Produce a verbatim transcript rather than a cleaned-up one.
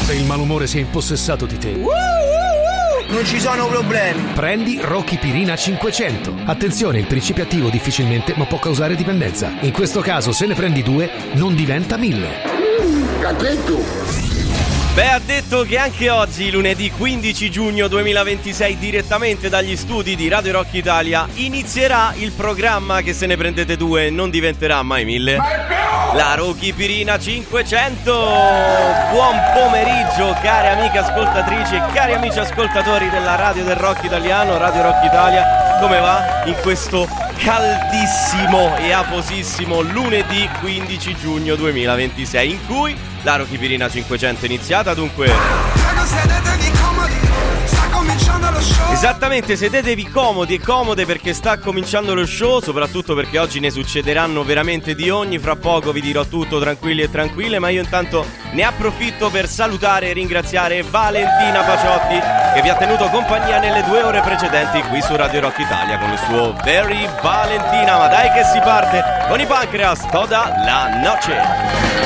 Se il malumore si è impossessato di te, non ci sono problemi. prendi Rocky Pirina cinquecento. Attenzione, il principio attivo difficilmente ma può causare dipendenza. In questo caso, se ne prendi due, non diventa mille. Cacchetto. Beh, ha detto che anche oggi, lunedì quindici giugno duemilaventisei, direttamente dagli studi di Radio Rock Italia, inizierà il programma che se ne prendete due non diventerà mai mille. La Rocky Pirina cinquecento. Buon pomeriggio, care amiche ascoltatrici e cari amici ascoltatori della Radio del Rock Italiano, Radio Rock Italia. Come va in questo caldissimo e afosissimo lunedì quindici giugno duemilaventisei, in cui la Rocky Pirina cinquecento è iniziata, dunque... Esattamente, sedetevi comodi e comode perché sta cominciando lo show, soprattutto perché oggi ne succederanno veramente di ogni. Fra poco vi dirò tutto, tranquilli e tranquille, ma io intanto ne approfitto per salutare e ringraziare Valentina Paciotti, che vi ha tenuto compagnia nelle due ore precedenti qui su Radio Rock Italia con il suo Very Valentina. Ma dai che si parte con i Pancreas, toda la noche.